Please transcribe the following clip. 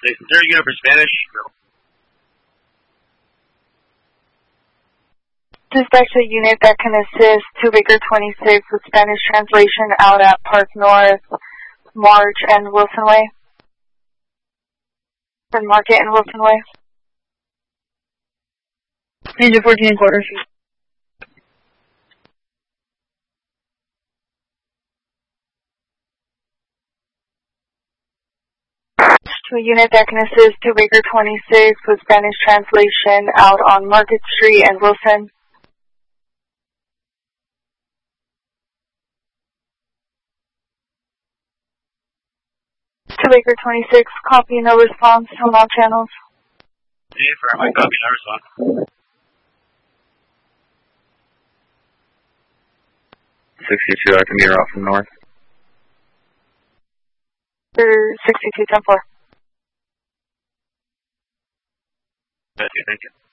Is there a unit for Spanish? Dispatch a unit that can assist to Baker 26 with Spanish translation out at Park North, March and Wilson Way. And Market and Wilson Way. Range of 14 quarters. To a unit that can assist to Baker 26 with Spanish translation out on Market Street and Wilson. To Baker 26, copy, no response on all channels. For my copy, no response. 62, I can meter off from north. 62, 10-4. Thank you.